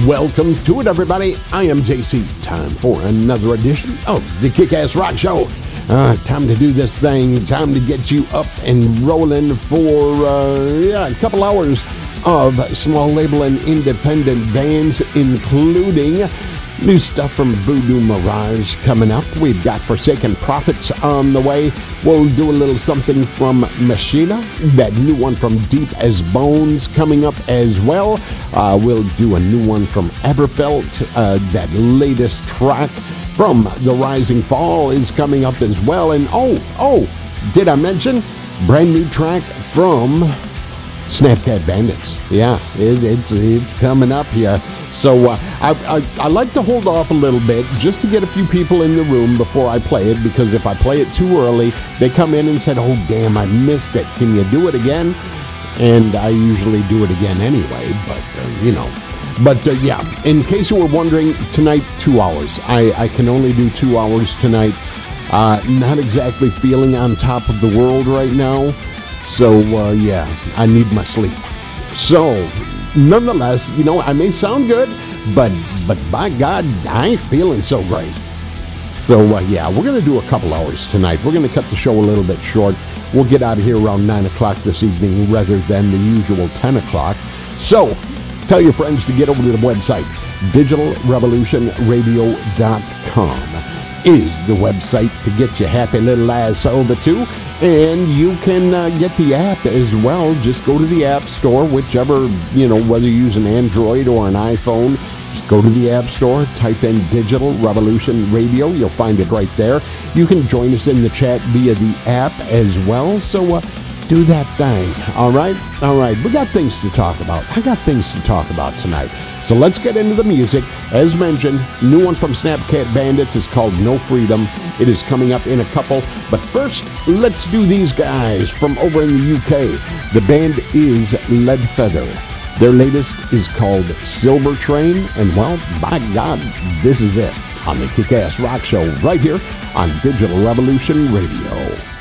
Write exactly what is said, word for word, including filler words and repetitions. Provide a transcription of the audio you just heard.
Welcome to it, everybody. I am J C. Time for another edition of the Kick-Ass Rock Show. Uh, time to do this thing. Time to get you up and rolling for uh, yeah, a couple hours of small label and independent bands, including new stuff from Voodoo Mirage coming up. We've got Forsaken Prophets on the way. We'll do a little something from Machina, that new one from Deep as Bones coming up as well. Uh, we'll do a new one from Everfelt. Uh, that latest track from The Rising Fall is coming up as well. And oh, oh, did I mention brand new track from Snapcat Bandits? Yeah, it, it's it's coming up here. So uh, I, I, I like to hold off a little bit just to get a few people in the room before I play it, because if I play it too early, they come in and said, oh, damn, I missed it. Can you do it again? And I usually do it again anyway, but, uh, you know. But, uh, yeah, in case you were wondering, tonight, two hours. I, I can only do two hours tonight. Uh, not exactly feeling on top of the world right now. So, uh, yeah, I need my sleep. So, nonetheless, you know, I may sound good, but but by God, I ain't feeling so great. So, uh, yeah, we're going to do a couple hours tonight. We're going to cut the show a little bit short. We'll get out of here around nine o'clock this evening rather than the usual ten o'clock. So, tell your friends to get over to the website. digital revolution radio dot com is the website to get your happy little ass over to. And you can uh, get the app as well. Just go to the App Store, whichever, you know, whether you use an Android or an iPhone, just go to the App Store, type in Digital Revolution Radio. You'll find it right there. You can join us in the chat via the app as well. So uh, do that thing. All right? All right. We got things to talk about. I got things to talk about tonight. So let's get into the music. As mentioned, new one from Snapcat Bandits is called No Freedom. It is coming up in a couple. But first, let's do these guys from over in the U K. The band is Leadfeather. Their latest is called Silver Train. And, well, by God, this is it on the Kick-Ass Rock Show right here on Digital Revolution Radio.